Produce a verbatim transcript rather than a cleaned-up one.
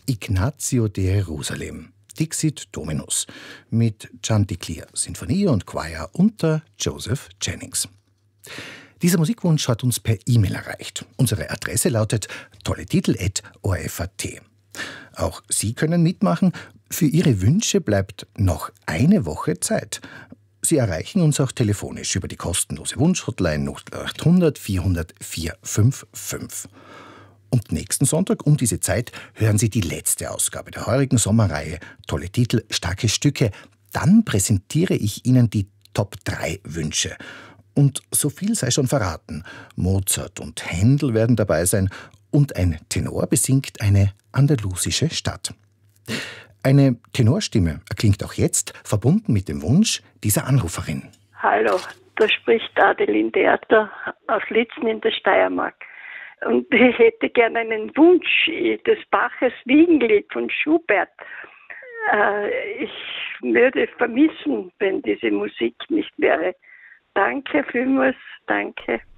Ignazio de Jerusalem, Dixit Dominus, mit Chanticleer Sinfonie und Choir unter Joseph Jennings. Dieser Musikwunsch hat uns per E-Mail erreicht. Unsere Adresse lautet tolletitel at o r f punkt a t. Auch Sie können mitmachen. Für Ihre Wünsche bleibt noch eine Woche Zeit. Sie erreichen uns auch telefonisch über die kostenlose Wunschhotline null acht hundert vierhundert vierhundertfünfundfünfzig. Und nächsten Sonntag um diese Zeit hören Sie die letzte Ausgabe der heurigen Sommerreihe Tolle Titel, starke Stücke. Dann präsentiere ich Ihnen die Top drei Wünsche. Und so viel sei schon verraten. Mozart und Händel werden dabei sein und ein Tenor besingt eine andalusische Stadt. Eine Tenorstimme erklingt auch jetzt, verbunden mit dem Wunsch dieser Anruferin. Hallo, da spricht Adeline Erter aus Litzen in der Steiermark. Und ich hätte gerne einen Wunsch des Baches Wiegenlied von Schubert. Äh, ich würde vermissen, wenn diese Musik nicht wäre. Danke vielmals, danke.